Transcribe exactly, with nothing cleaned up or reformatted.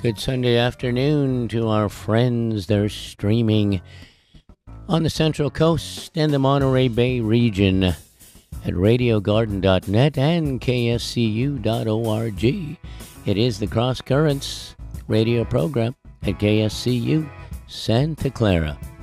Good Sunday afternoon to our friends. They're streaming on the Central Coast and the Monterey Bay region at radio garden dot net and k s c u dot org. It is the Cross Currents radio program at K S C U Santa Clara.